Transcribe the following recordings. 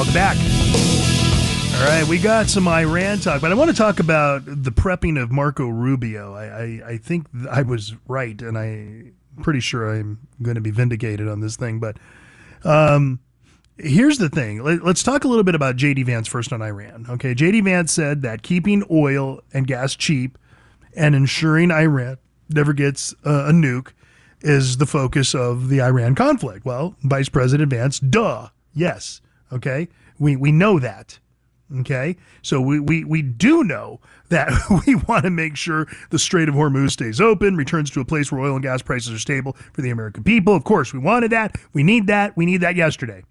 Welcome back. All right, we got some Iran talk, but I want to talk about the prepping of Marco Rubio. I think I was right, and I'm pretty sure I'm going to be vindicated on this thing. But here's the thing. Let's talk a little bit about J.D. Vance first on Iran. Okay, J.D. Vance said that keeping oil and gas cheap and ensuring Iran never gets a nuke is the focus of the Iran conflict. Well, Vice President Vance, duh, yes, okay? We know that. Okay, so we do know that we want to make sure the Strait of Hormuz stays open, returns to a place where oil and gas prices are stable for the American people. Of course, we wanted that. We need that. We need that yesterday.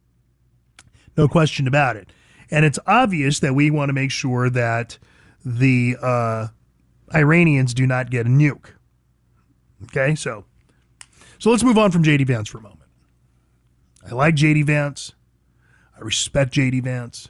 No question about it. And it's obvious that we want to make sure that the Iranians do not get a nuke. Okay, so let's move on from J.D. Vance for a moment. I like J.D. Vance. I respect J.D. Vance.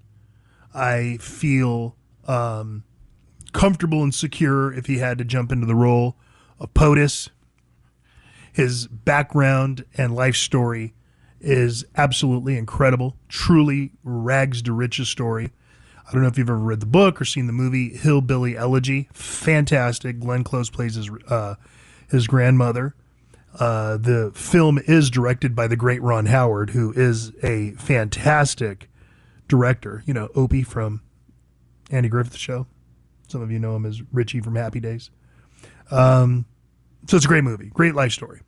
I feel comfortable and secure if he had to jump into the role of POTUS. His background and life story is absolutely incredible, truly rags to riches story. I don't know if you've ever read the book or seen the movie Hillbilly Elegy. Fantastic. Glenn Close plays his grandmother. The film is directed by the great Ron Howard, who is a fantastic director. You know, Opie from Andy Griffith Show. Some of you know him as Richie from Happy Days. So it's a great movie, great life story.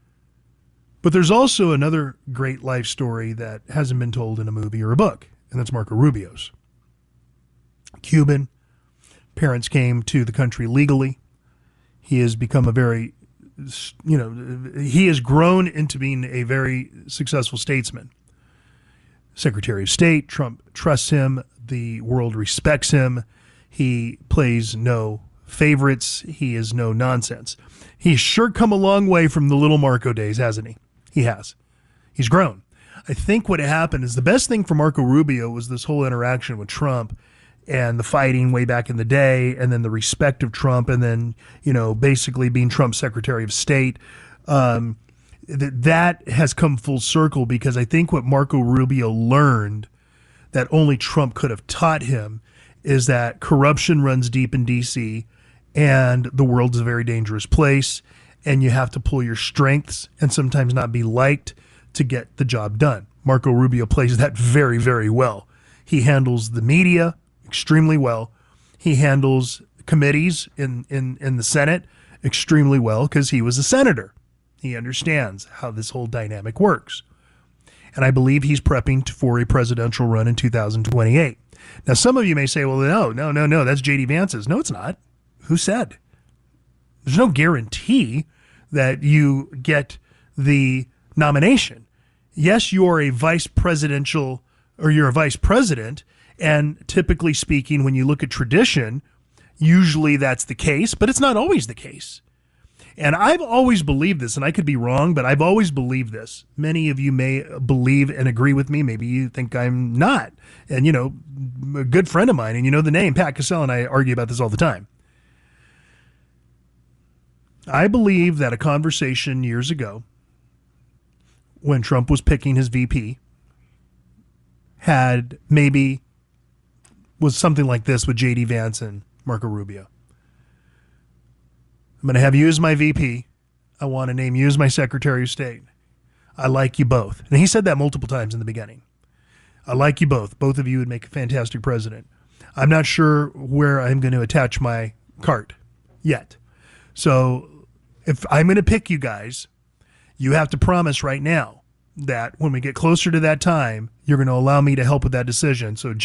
But there's also another great life story that hasn't been told in a movie or a book, and that's Marco Rubio's. Cuban, parents came to the country legally. He has become a very, he has grown into being a very successful statesman. Secretary of State, Trump trusts him. The world respects him. He plays no favorites. He is no nonsense. He's sure come a long way from the little Marco days, hasn't he? He has. He's grown. I think what happened is the best thing for Marco Rubio was this whole interaction with Trump and the fighting way back in the day, and then the respect of Trump, and then, basically being Trump's Secretary of State. That has come full circle, because I think what Marco Rubio learned that only Trump could have taught him is that corruption runs deep in D.C. and the world is a very dangerous place, and you have to pull your strengths and sometimes not be liked to get the job done. Marco Rubio plays that very, very well. He handles the media extremely well. He handles committees in the Senate extremely well, because he was a senator. He understands how this whole dynamic works. And I believe he's prepping for a presidential run in 2028. Now, some of you may say, well, no, that's J.D. Vance's. No, it's not. Who said? There's no guarantee that you get the nomination. Yes, you're a vice presidential, or you're a vice president, and typically speaking, when you look at tradition, usually that's the case, but it's not always the case. And I've always believed this, and I could be wrong, but I've always believed this. Many of you may believe and agree with me. Maybe you think I'm not. And, a good friend of mine, and you know the name, Pat Cassell, and I argue about this all the time. I believe that a conversation years ago, when Trump was picking his VP, was something like this with J.D. Vance and Marco Rubio. I'm going to have you as my VP. I want to name you as my Secretary of State. I like you both. And he said that multiple times in the beginning. I like you both. Both of you would make a fantastic president. I'm not sure where I'm going to attach my cart yet. So if I'm going to pick you guys, you have to promise right now that when we get closer to that time, you're going to allow me to help with that decision. So